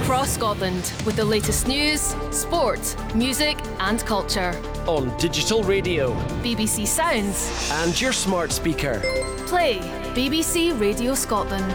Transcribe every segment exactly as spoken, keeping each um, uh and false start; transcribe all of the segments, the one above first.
across Scotland with the latest news, sport, music and culture. On digital radio, B B C Sounds and your smart speaker. Play B B C Radio Scotland.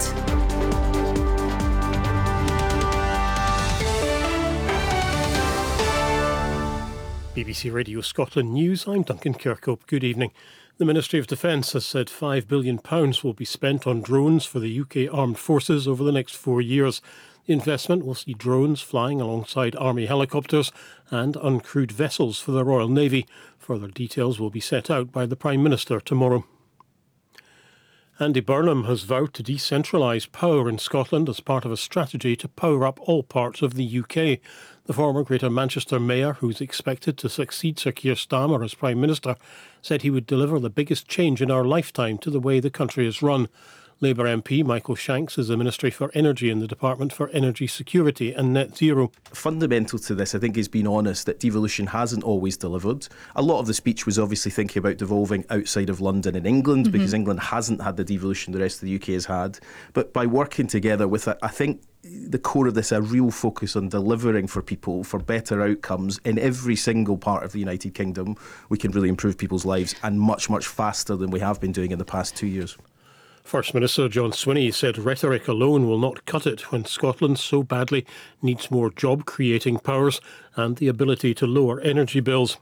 B B C Radio Scotland News, I'm Duncan Kirkhope. Good evening. The Ministry of Defence has said five billion pounds will be spent on drones for the U K Armed Forces over the next four years. The investment will see drones flying alongside Army helicopters and uncrewed vessels for the Royal Navy. Further details will be set out by the Prime Minister tomorrow. Andy Burnham has vowed to decentralise power in Scotland as part of a strategy to power up all parts of the U K. The former Greater Manchester Mayor, who's expected to succeed Sir Keir Starmer as Prime Minister, said he would deliver the biggest change in our lifetime to the way the country is run. Labour M P Michael Shanks is the Ministry for Energy in the Department for Energy Security and Net Zero. Fundamental to this, I think, is being honest that devolution hasn't always delivered. A lot of the speech was obviously thinking about devolving outside of London and England, mm-hmm. because England hasn't had the devolution the rest of the U K has had. But by working together with it, I think the core of this, a real focus on delivering for people, for better outcomes in every single part of the United Kingdom, we can really improve people's lives, and much, much faster than we have been doing in the past two years. First Minister John Swinney said rhetoric alone will not cut it when Scotland so badly needs more job-creating powers and the ability to lower energy bills.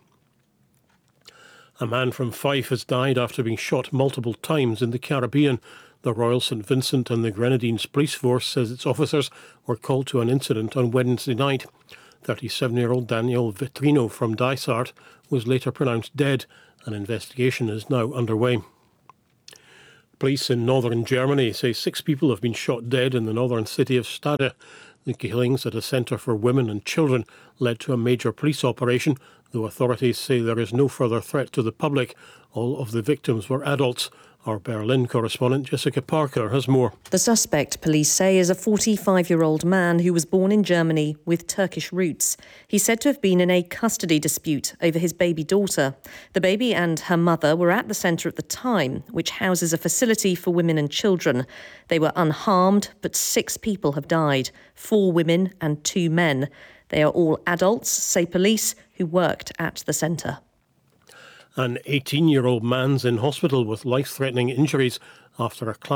A man from Fife has died after being shot multiple times in the Caribbean. The Royal St Vincent and the Grenadines Police Force says its officers were called to an incident on Wednesday night. thirty-seven-year-old Daniel Vitrino from Dysart was later pronounced dead. An investigation is now underway. Police in northern Germany say six people have been shot dead in the northern city of Stade. The killings at a centre for women and children led to a major police operation, though authorities say there is no further threat to the public. All of the victims were adults. Our Berlin correspondent Jessica Parker has more. The suspect, police say, is a forty-five-year-old man who was born in Germany with Turkish roots. He's said to have been in a custody dispute over his baby daughter. The baby and her mother were at the centre at the time, which houses a facility for women and children. They were unharmed, but six people have died, four women and two men. They are all adults, say police, who worked at the centre. An eighteen-year-old man's in hospital with life-threatening injuries after a class